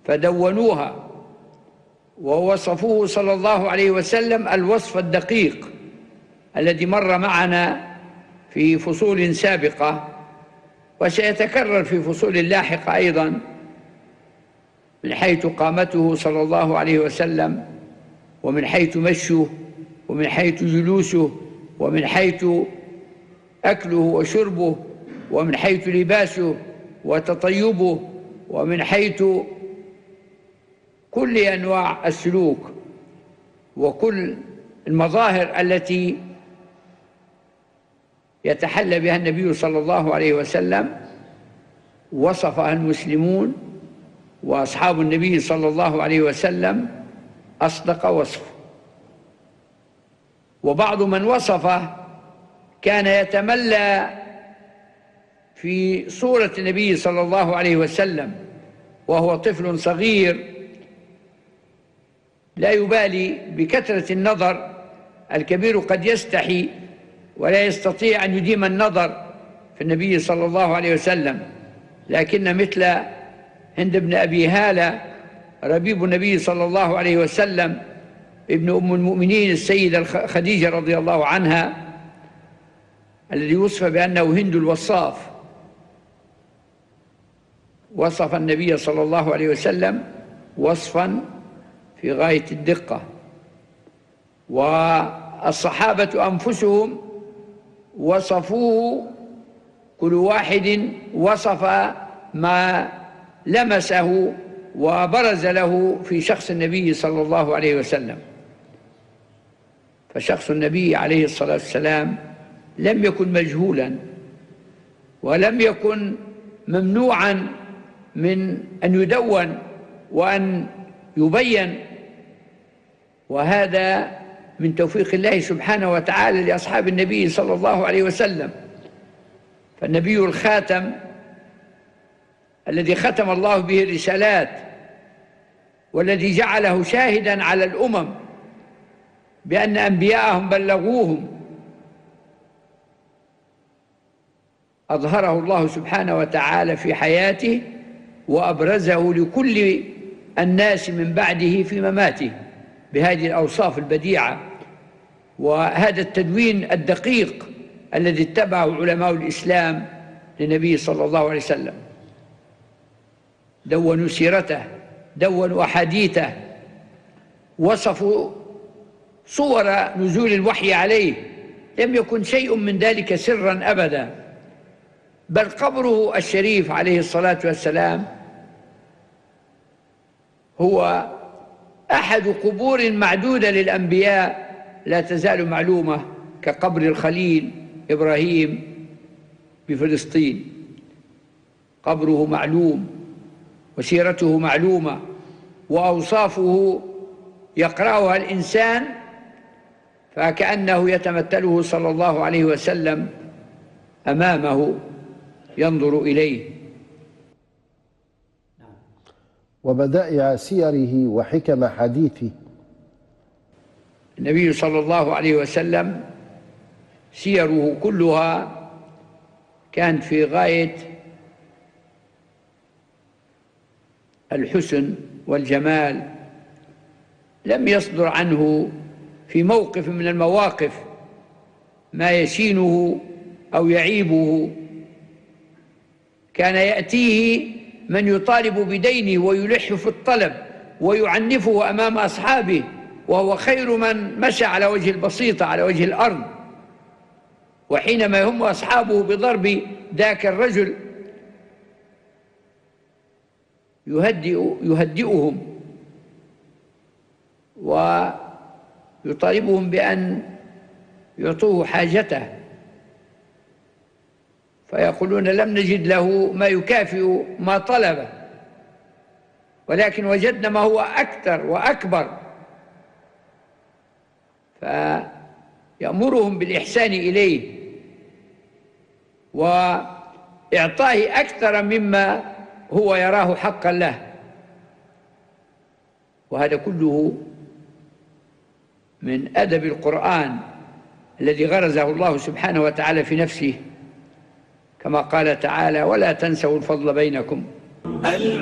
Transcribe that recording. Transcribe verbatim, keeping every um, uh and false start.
فدونوها ووصفوه صلى الله عليه وسلم الوصف الدقيق الذي مر معنا في فصول سابقة وسيتكرر في فصول لاحقة أيضا، من حيث قامته صلى الله عليه وسلم، ومن حيث مشيه، ومن حيث جلوسه، ومن حيث أكله وشربه، ومن حيث لباسه وتطيبه، ومن حيث كل أنواع السلوك وكل المظاهر التي يتحلى بها النبي صلى الله عليه وسلم وصفها المسلمون وأصحاب النبي صلى الله عليه وسلم أصدق وصف. وبعض من وصفه كان يتملى في صورة النبي صلى الله عليه وسلم وهو طفل صغير لا يبالي بكثرة النظر، الكبير قد يستحي ولا يستطيع أن يديم النظر في النبي صلى الله عليه وسلم، لكن مثل هند بن أبي هالة ربيب النبي صلى الله عليه وسلم ابن أم المؤمنين السيدة خديجة رضي الله عنها، الذي وصف بأنه هند الوصاف، وصف النبي صلى الله عليه وسلم وصفا في غاية الدقة. والصحابة أنفسهم وصفوه، كل واحد وصف ما لمسه وبرز له في شخص النبي صلى الله عليه وسلم. فشخص النبي عليه الصلاة والسلام لم يكن مجهولا ولم يكن ممنوعا من أن يدون وأن يبين، وهذا من توفيق الله سبحانه وتعالى لأصحاب النبي صلى الله عليه وسلم. فالنبي الخاتم الذي ختم الله به الرسالات والذي جعله شاهدا على الأمم بأن أنبياءهم بلغوهم، أظهره الله سبحانه وتعالى في حياته وأبرزه لكل الناس من بعده في مماته بهذه الأوصاف البديعة وهذا التدوين الدقيق الذي اتبعه علماء الإسلام للنبي صلى الله عليه وسلم. دونوا سيرته، دونوا أحاديثه، وصفوا صور نزول الوحي عليه، لم يكن شيء من ذلك سرا أبدا، بل قبره الشريف عليه الصلاة والسلام هو أحد قبور معدودة للأنبياء لا تزال معلومة، كقبر الخليل إبراهيم بفلسطين، قبره معلوم وسيرته معلومة وأوصافه يقرأها الإنسان فكأنه يتمثله صلى الله عليه وسلم أمامه ينظر إليه. وبدائع سيره وحكم حديثه. النبي صلى الله عليه وسلم سيره كلها كان في غاية الحسن والجمال، لم يصدر عنه في موقف من المواقف ما يشينه أو يعيبه. كان يأتيه من يطالب بدينه ويلح في الطلب ويعنفه أمام أصحابه، وهو خير من مشى على وجه البسيطة على وجه الأرض، وحينما يهم أصحابه بضرب ذاك الرجل يهدئ يهدئهم ويطالبهم بأن يعطوه حاجته، فيقولون لم نجد له ما يكافئ ما طلبه، ولكن وجدنا ما هو أكثر وأكبر، فيأمرهم بالإحسان إليه وإعطائه أكثر مما هو يراه حقا له. وهذا كله من أدب القرآن الذي غرزه الله سبحانه وتعالى في نفسه، كما قال تعالى: ولا تنسوا الفضل بينكم.